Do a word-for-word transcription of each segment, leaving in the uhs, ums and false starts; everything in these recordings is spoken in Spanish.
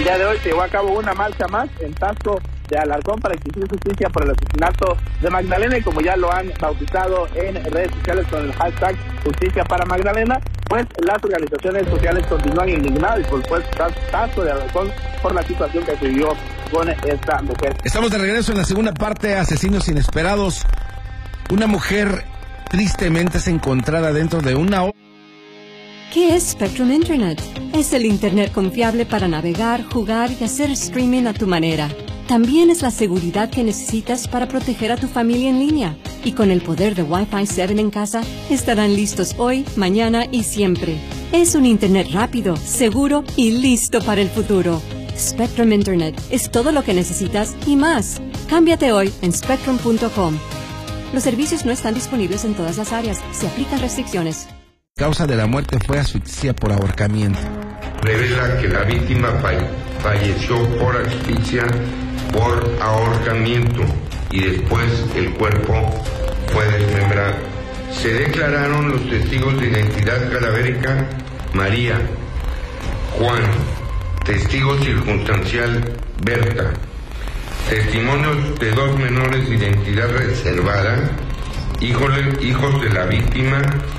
El día de hoy se llevó a cabo una marcha más en Taxco de Alarcón para exigir justicia por el asesinato de Magdalena, y como ya lo han bautizado en redes sociales con el hashtag Justicia para Magdalena, pues las organizaciones sociales continúan indignadas y por supuesto Taxco de Alarcón por la situación que se vivió con esta mujer. Estamos de regreso en la segunda parte de Asesinos Inesperados. Una mujer tristemente es encontrada dentro de una... ¿Qué es Spectrum Internet? Es el Internet confiable para navegar, jugar y hacer streaming a tu manera. También es la seguridad que necesitas para proteger a tu familia en línea. Y con el poder de Wi-Fi siete en casa, estarán listos hoy, mañana y siempre. Es un Internet rápido, seguro y listo para el futuro. Spectrum Internet es todo lo que necesitas y más. Cámbiate hoy en spectrum punto com. Los servicios no están disponibles en todas las áreas. Se aplican restricciones. La causa de la muerte fue asfixia por ahorcamiento. Revela que la víctima falle- falleció por asfixia por ahorcamiento y después el cuerpo fue desmembrado. Se declararon los testigos de identidad cadavérica María, Juan, testigo circunstancial Berta, testimonios de dos menores de identidad reservada, hijos, hijos de la víctima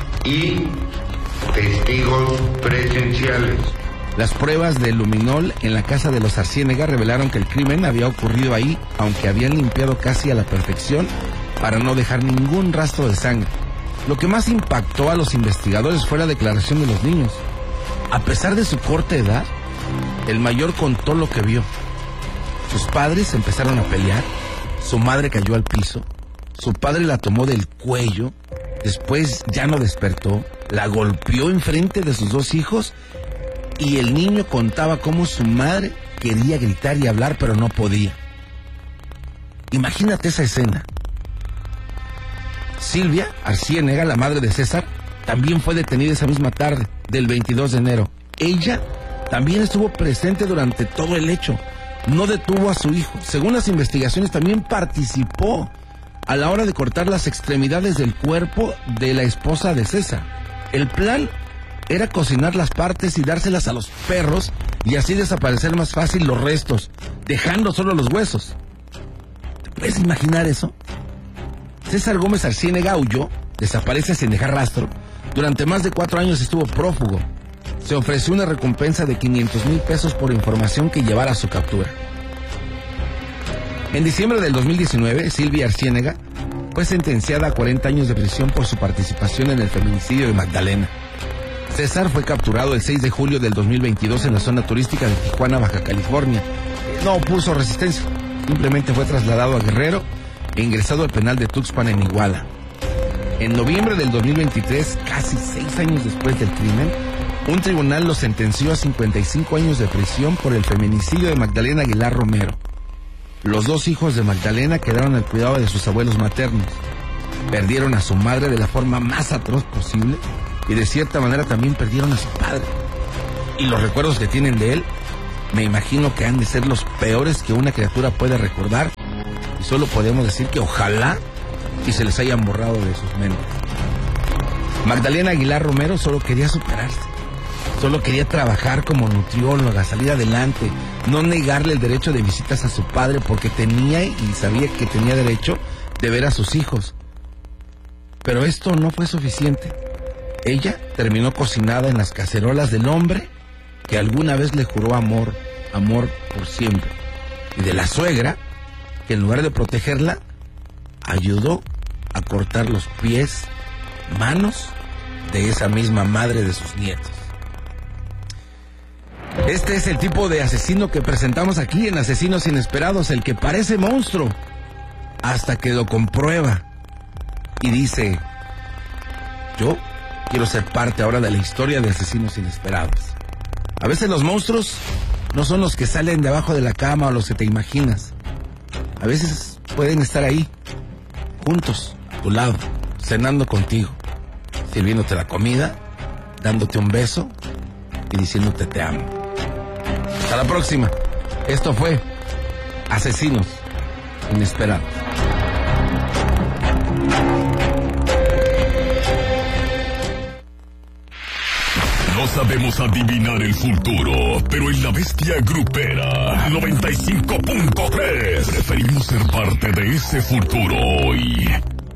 y testigos presenciales. Las pruebas de luminol en la casa de los Arciénega revelaron que el crimen había ocurrido ahí, aunque habían limpiado casi a la perfección para no dejar ningún rastro de sangre. Lo que más impactó a los investigadores fue la declaración de los niños. A pesar de su corta edad, el mayor contó lo que vio. Sus padres empezaron a pelear, su madre cayó al piso, su padre la tomó del cuello, después ya no despertó, la golpeó enfrente de sus dos hijos y el niño contaba cómo su madre quería gritar y hablar pero no podía. Imagínate esa escena. Silvia Arciénega, la madre de César, también fue detenida esa misma tarde del veintidós de enero. Ella también estuvo presente durante todo el hecho. No detuvo a su hijo. Según las investigaciones, también participó a la hora de cortar las extremidades del cuerpo de la esposa de César. El plan era cocinar las partes y dárselas a los perros y así desaparecer más fácil los restos, dejando solo los huesos. ¿Te puedes imaginar eso? César Gómez Arciénega huyó, desaparece sin dejar rastro. Durante más de cuatro años estuvo prófugo. Se ofreció una recompensa de quinientos mil pesos por información que llevara a su captura. En diciembre del dos mil diecinueve, Silvia Arciénega fue sentenciada a cuarenta años de prisión por su participación en el feminicidio de Magdalena. César fue capturado el seis de julio del dos mil veintidós en la zona turística de Tijuana, Baja California. No opuso resistencia, simplemente fue trasladado a Guerrero e ingresado al penal de Tuxpan en Iguala. En noviembre del dos mil veintitrés, casi seis años después del crimen, un tribunal lo sentenció a cincuenta y cinco años de prisión por el feminicidio de Magdalena Aguilar Romero. Los dos hijos de Magdalena quedaron al cuidado de sus abuelos maternos. Perdieron a su madre de la forma más atroz posible y de cierta manera también perdieron a su padre. Y los recuerdos que tienen de él, me imagino que han de ser los peores que una criatura puede recordar, y solo podemos decir que ojalá y se les hayan borrado de sus mentes. Magdalena Aguilar Romero solo quería superarse. Solo quería trabajar como nutrióloga, salir adelante, no negarle el derecho de visitas a su padre porque tenía y sabía que tenía derecho de ver a sus hijos. Pero esto no fue suficiente. Ella terminó cocinada en las cacerolas del hombre que alguna vez le juró amor, amor por siempre. Y de la suegra, que en lugar de protegerla, ayudó a cortar los pies, manos de esa misma madre de sus nietos. Este es el tipo de asesino que presentamos aquí en Asesinos Inesperados, el que parece monstruo hasta que lo comprueba y dice: yo quiero ser parte ahora de la historia de Asesinos Inesperados. A veces los monstruos no son los que salen de abajo de la cama o los que te imaginas. A veces pueden estar ahí, juntos, a tu lado, cenando contigo, sirviéndote la comida, dándote un beso y diciéndote te amo. Hasta la próxima. Esto fue Asesinos Inesperados. Los sabemos adivinar el futuro, pero en la bestia grupera noventa y cinco punto tres preferimos ser parte de ese futuro hoy.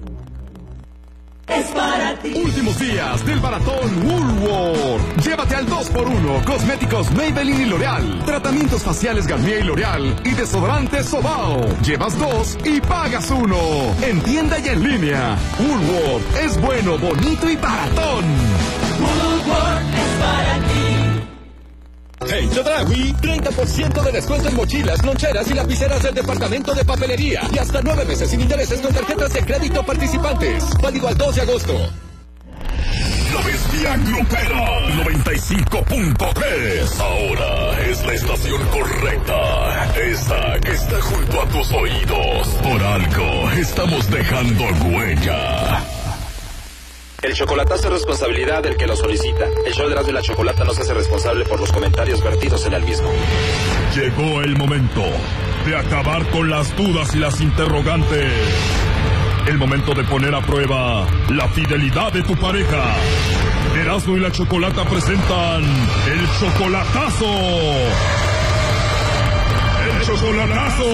Es para ti. Últimos días del maratón Woolworth. Llévate al dos por uno cosméticos Maybelline y L'Oreal, tratamientos faciales Garnier y L'Oreal y desodorantes Sobao. Llevas dos y pagas uno. En tienda y en línea. Woolworth es bueno, bonito y baratón. Woolworth es para ti. Hey Chedraui, treinta por ciento de descuento en mochilas, loncheras y lapiceras del departamento de papelería. Y hasta nueve meses sin intereses con tarjetas de crédito participantes. Válido al dos de agosto. La bestia grupera noventa y cinco punto tres. Ahora es la estación correcta. Esa que está junto a tus oídos. Por algo estamos dejando huella. El chocolatazo es responsabilidad del que lo solicita. El show de Erasmo y la Chocolata no se hace responsable por los comentarios vertidos en el mismo. Llegó el momento de acabar con las dudas y las interrogantes. El momento de poner a prueba la fidelidad de tu pareja. Erasmo y la Chocolata presentan el chocolatazo. ¡El chocolatazo!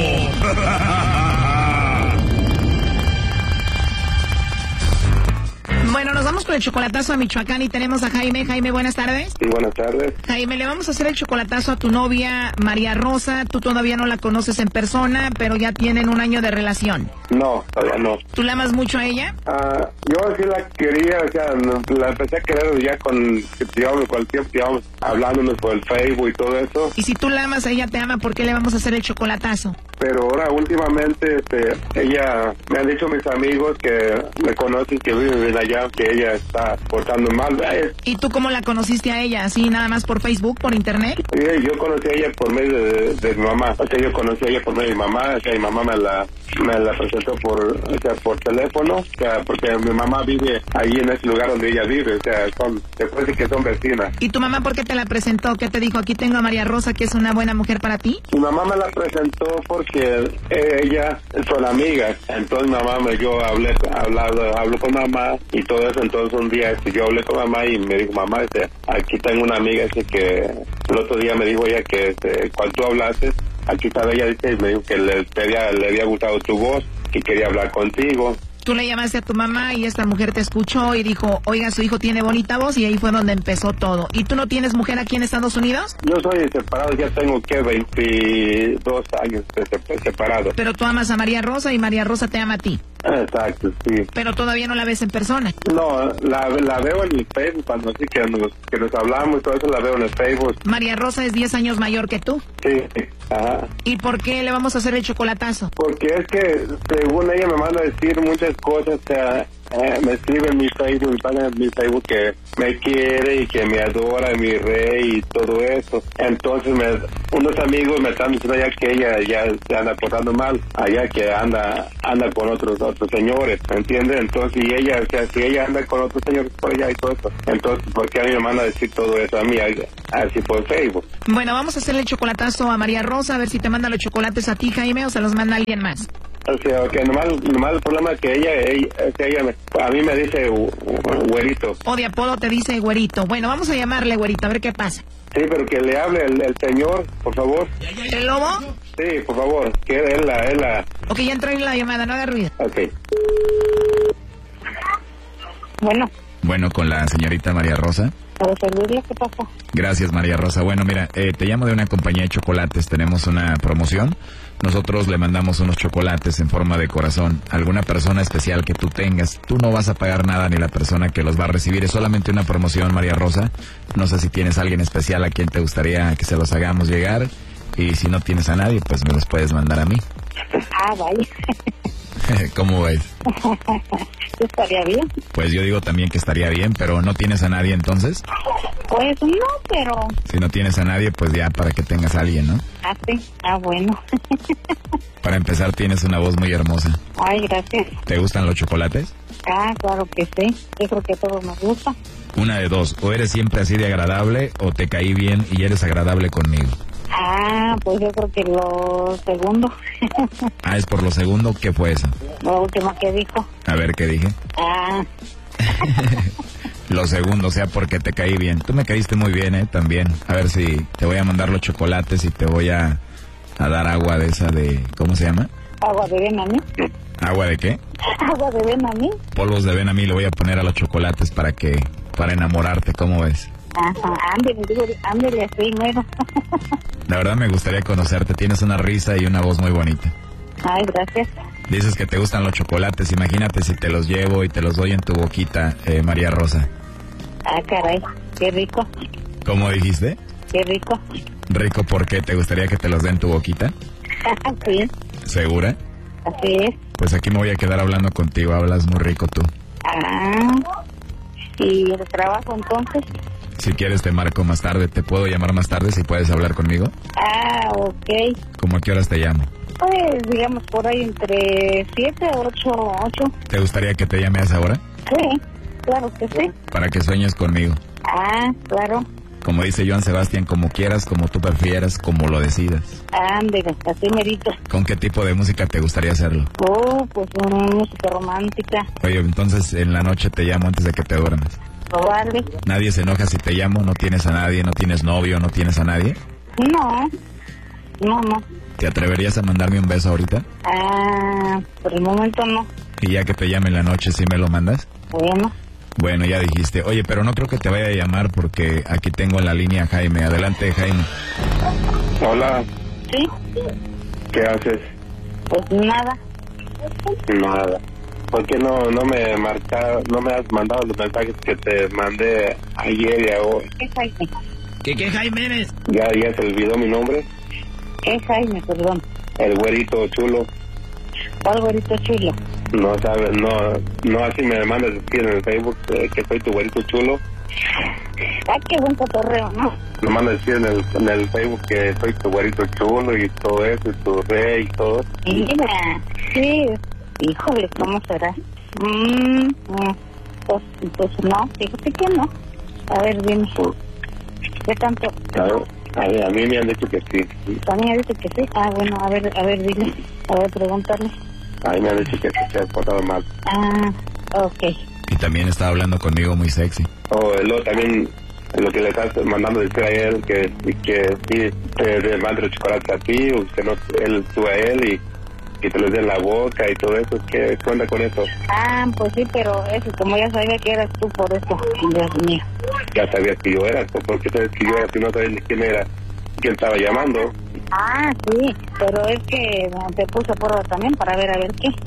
Bueno, nos vamos con el chocolatazo a Michoacán y tenemos a Jaime. Jaime, buenas tardes. Sí, buenas tardes. Jaime, le vamos a hacer el chocolatazo a tu novia, María Rosa. Tú todavía no la conoces en persona, pero ya tienen un año de relación. No, todavía no. ¿Tú la amas mucho a ella? Ah, yo sí la quería, o sea, no, la empecé a querer ya con, digamos, con el tiempo que íbamos hablándonos por el Facebook y todo eso. Y si tú la amas, ella te ama, ¿por qué le vamos a hacer el chocolatazo? Pero ahora, últimamente, este, ella, me han dicho mis amigos que me conocen, que viven allá, que ella está portando mal. ¿Y tú cómo la conociste a ella? ¿Así nada más por Facebook, por internet? Sí, yo conocí a ella por medio de, de mi mamá. O sea, yo conocí a ella por medio de mi mamá. O sea, mi mamá me la, me la presentó por, o sea, por teléfono. O sea, porque mi mamá vive ahí en ese lugar donde ella vive. O sea, son, después de que son vecinas. ¿Y tu mamá por qué te la presentó? ¿Qué te dijo? Aquí tengo a María Rosa, que es una buena mujer para ti. Mi mamá me la presentó porque ella son amigas. Entonces mi mamá, me, yo hablé, hablado, hablo con mamá y todo eso. Entonces un día este, yo hablé con mamá y me dijo, mamá, este, aquí tengo una amiga este, que el otro día me dijo ella que este, cuando tú hablaste, aquí estaba ella, dice, y me dijo que le, le, había, le había gustado tu voz y quería hablar contigo. Tú le llamaste a tu mamá y esta mujer te escuchó y dijo, oiga, su hijo tiene bonita voz, y ahí fue donde empezó todo. ¿Y tú no tienes mujer aquí en Estados Unidos? Yo soy separado, ya tengo, ¿qué? veintidós años de separado. Pero tú amas a María Rosa y María Rosa te ama a ti. Exacto, sí. Pero todavía no la ves en persona. No, la, la veo en el Facebook, cuando sí que nos, que nos hablamos y todo eso, la veo en el Facebook. María Rosa es diez años mayor que tú. Sí, ajá. ¿Y por qué le vamos a hacer el chocolatazo? Porque es que, según ella me manda a decir muchas cosas, o sea, eh, me escribe en mi Facebook, me pone en mi Facebook que me quiere y que me adora, mi rey y todo eso. Entonces me, unos amigos me están diciendo ya que ella ya se anda portando mal, allá que anda anda con otros otros señores, ¿me entiendes? Entonces, y ella, o sea, si ella anda con otros señores por allá y todo eso, entonces, ¿por qué a mí me manda a decir todo eso a mí, así por Facebook? Bueno, vamos a hacerle el chocolatazo a María Rosa, a ver si te manda los chocolates a ti, Jaime, o se los manda alguien más. O sea, que nomás, nomás el problema es que ella, ella, que ella me, a mí me dice güerito. O de apodo te dice güerito. Bueno, vamos a llamarle güerito, a ver qué pasa. Sí, pero que le hable el, el señor, por favor. ¿El lobo? Sí, por favor, que él la, él la... Ok, ya entró en la llamada, no haga ruido. Ok. Bueno. Bueno, con la señorita María Rosa. Para servirle, ¿qué pasa? Gracias, María Rosa. Bueno, mira, eh, te llamo de una compañía de chocolates. Tenemos una promoción. Nosotros le mandamos unos chocolates en forma de corazón a alguna persona especial que tú tengas. Tú no vas a pagar nada ni la persona que los va a recibir. Es solamente una promoción, María Rosa. No sé si tienes a alguien especial a quien te gustaría que se los hagamos llegar. Y si no tienes a nadie, pues me los puedes mandar a mí. Ah, vaya. ¿Cómo ves? Estaría bien. Pues yo digo también que estaría bien, pero ¿no tienes a nadie entonces? Pues no, pero... Si no tienes a nadie, pues ya para que tengas a alguien, ¿no? Ah, sí. Ah, bueno. Para empezar, tienes una voz muy hermosa. Ay, gracias. ¿Te gustan los chocolates? Ah, claro que sí. Yo creo que a todos nos gusta. Una de dos, o eres siempre así de agradable, o te caí bien y eres agradable conmigo. Ah, pues yo creo que lo segundo. Ah, es por lo segundo. ¿Qué fue eso? Lo último que dijo. A ver, ¿qué dije? Ah. Lo segundo, o sea, porque te caí bien. Tú me caíste muy bien, ¿eh? También. A ver si te voy a mandar los chocolates y te voy a, a dar agua de esa de... ¿Cómo se llama? Agua de Benamí. ¿Agua de qué? Agua de Benamí. Polvos de Benamí le voy a poner a los chocolates para que... para enamorarte, ¿cómo ves? Ajá, ándale, digo, ándale, así, mero. La verdad me gustaría conocerte. Tienes una risa y una voz muy bonita. Ay, gracias. Dices que te gustan los chocolates. Imagínate si te los llevo y te los doy en tu boquita, eh, María Rosa. Ah, caray, qué rico. ¿Cómo dijiste? Qué rico. ¿Rico por qué? ¿Te gustaría que te los dé en tu boquita? Sí. ¿Segura? Así es. Pues aquí me voy a quedar hablando contigo. Hablas muy rico tú. Ah, ¿y el trabajo entonces? Si quieres te marco más tarde. ¿Te puedo llamar más tarde si puedes hablar conmigo? Ah, ok. ¿Cómo a qué horas te llamo? Pues digamos por ahí entre siete, ocho, ocho. ¿Te gustaría que te llame a esa hora? Sí, claro que sí. Para que sueñes conmigo. Ah, claro. Como dice Joan Sebastián, como quieras, como tú prefieras, como lo decidas. Ándale, así merito. ¿Con qué tipo de música te gustaría hacerlo? Oh, pues una música romántica. Oye, entonces en la noche te llamo antes de que te duermas. Vale. ¿Nadie se enoja si te llamo? ¿No tienes a nadie? ¿No tienes novio? ¿No tienes a nadie? No, no, no. ¿Te atreverías a mandarme un beso ahorita? Ah, por el momento no. Y ya que te llame en la noche, ¿sí me lo mandas? Bueno. Bueno, ya dijiste. Oye, pero no creo que te vaya a llamar porque aquí tengo en la línea a Jaime. Adelante, Jaime. Hola. ¿Sí? ¿Qué haces? Pues nada. Nada. ¿Por qué no, no me marca, no me has mandado los mensajes que te mandé ayer y hoy? ¿Qué Jaime? ¿Qué, qué Jaime eres? ¿Ya, ya se olvidó mi nombre? ¿Qué Jaime, perdón? El güerito chulo. ¿Cuál güerito chulo? No sabes, no, no así me mandas decir en el Facebook eh, que soy tu güerito chulo. Ay, qué buen cotorreo, ¿no? Me mandas decir en el, en el Facebook que soy tu güerito chulo y todo eso, y tu rey y todo. Mira, sí, híjole, ¿cómo será? Mm, mm, pues, pues no, fíjate que no. A ver, dime. ¿Qué tanto? A ver, a, ver, a mí me han dicho que sí. ¿También ha dicho que sí? Ah, bueno, a ver, a ver, dile. A ver, pregúntale. A mí me han dicho que se ha portado mal. Ah, ok. Y también estaba hablando conmigo muy sexy. Oh, luego también lo que le estás mandando decir a él, que, que sí, te, te mande los chocolates a ti, o que no, él, tú a él, y que te los dé en la boca y todo eso. ¿Qué cuenta con eso? Ah, pues sí, pero eso, como ya sabía que eras tú, por eso, Dios mío. Ya sabías que yo era, ¿por qué sabes que yo era si no sabes ni quién era, quién estaba llamando? Ah, sí, pero es que te puse a prueba también para ver a ver qué.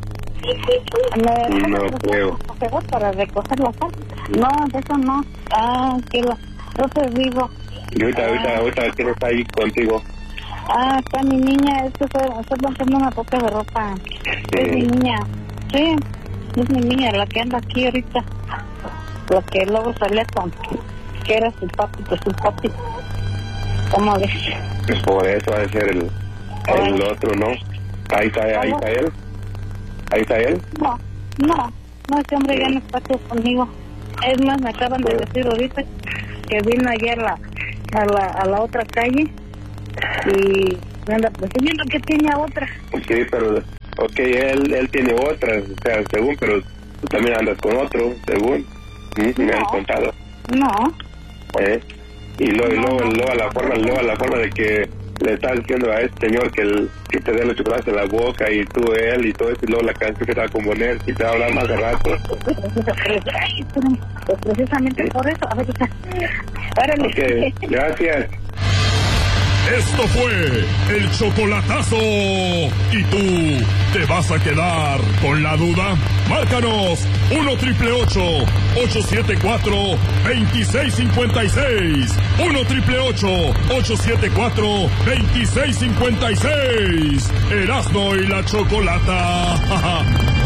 Me, no creo. Para recoger la sal. No, de eso no. Ah, que lo, entonces digo. Y ahorita, ah, ahorita, ahorita, ¿quién está ahí contigo? Ah, está mi niña, es que estoy, estoy planchando una poca de ropa. Es mi niña, sí, es mi niña la que anda aquí ahorita. La que luego salía con, que era su papi, que su papi. ¿Cómo ves? Por eso ha de ser el, el otro, ¿no? Ahí está, ahí está él. Ahí está él. No, no, no, ese hombre ya no está aquí conmigo. Es más, me acaban de decir ahorita que vino ayer a la, a la, a la otra calle y me anda presumiendo que tiene otra. Sí, pero, ok, él, él tiene otra, o sea, según, pero tú también andas con otro, según. ¿Mm? Me han contado. No. ¿Eh? Y luego, y luego, luego, la forma, luego la forma de que le estás diciendo a este señor que, el, que te dé los chocolates en la boca y tú él y todo eso, y luego la canción que te va a componer y te va a hablar más de rato. Pues precisamente ¿sí? Por eso, a ver, órale. Okay, gracias. Esto fue el chocolatazo. ¿Y tú te vas a quedar con la duda? Márcanos uno triple ocho, ocho siete cuatro, dos seis cinco seis. uno triple ocho, ocho siete cuatro, dos seis cinco seis. Erasmo y la Chocolata.